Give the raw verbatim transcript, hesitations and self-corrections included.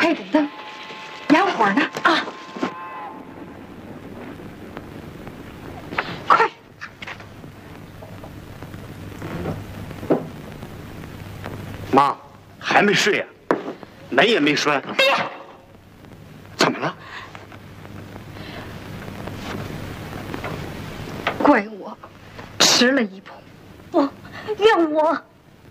开着灯，演会呢啊！快！ 妈，还没睡呀、啊？门也没拴。 别！ 怎么了？ 怪我迟了一步， 不，怨我。